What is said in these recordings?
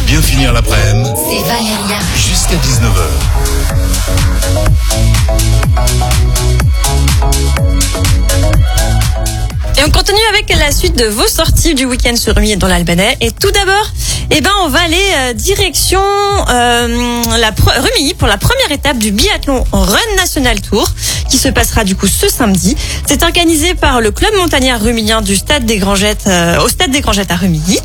bien finir l'après-midi. C'est Valéria. Jusqu'à 19h. Et on continue avec la suite de vos sorties du week-end sur Rumilly et dans l'Albanais. Et tout d'abord, on va aller direction Rumilly pour la première étape du biathlon Run National Tour qui se passera du coup ce samedi. C'est organisé par le club montagnard rumillien du Stade des Grangettes au Stade des Grangettes à Rumilly.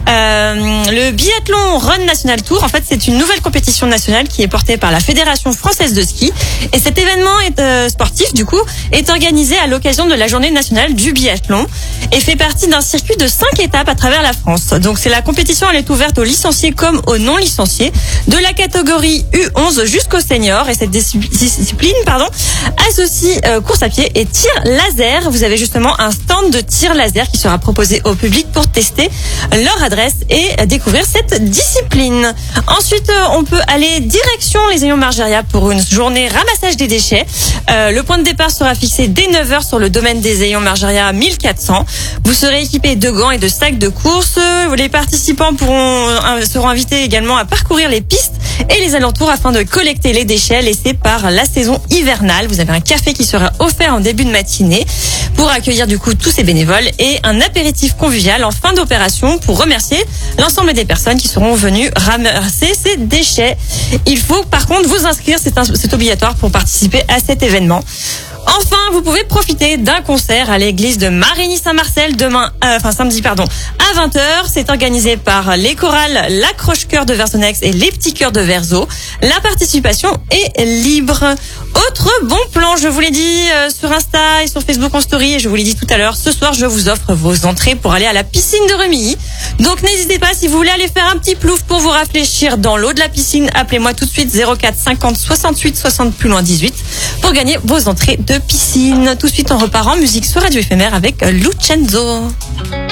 Le biathlon Run National Tour, en fait, c'est une nouvelle compétition nationale qui est portée par la Fédération française de ski. Et cet événement sportif, du coup, est organisé à l'occasion de la journée nationale du biathlon et fait partie d'un circuit de 5 étapes à travers la France. Donc, la compétition, elle est ouverte aux licenciés comme aux non licenciés, de la catégorie U11 jusqu'au senior. Et cette discipline, associe course à pied et tir laser. Vous avez justement un stand de tir laser qui sera proposé au public pour tester leur adresse et découvrir cette discipline. Ensuite, on peut aller direction les Ayons Margeria pour une journée ramassage des déchets. Le point de départ sera fixé dès 9h sur le domaine des Ayons Margeria 1400. Vous serez équipé de gants et de sacs de course. Les participants seront invités également à parcourir les pistes et les alentours afin de collecter les déchets laissés par la saison hivernale. Vous avez un café qui sera offert en début de matinée pour accueillir du coup tous ces bénévoles et un apéritif convivial en fin d'opération pour remercier l'ensemble des personnes qui seront venues ramasser ces déchets. Il faut par contre vous inscrire, c'est obligatoire pour participer à cet événement. Enfin, vous pouvez profiter d'un concert à l'église de Marigny-Saint-Marcel samedi, à 20h. C'est organisé par les chorales l'Accroche-Cœur de Versonex et les Petits Cœurs de Verzo. La participation est libre. Autre bon plan, je vous l'ai dit sur Insta et sur Facebook en story, et je vous l'ai dit tout à l'heure, ce soir je vous offre vos entrées pour aller à la piscine de Rumilly. Donc n'hésitez pas, si vous voulez aller faire un petit plouf pour vous rafraîchir dans l'eau de la piscine, appelez-moi tout de suite 04 50 68 60 plus loin 18 pour gagner vos entrées de piscine. Tout de suite on repart en musique sur Radio Éphémère avec Lucenzo.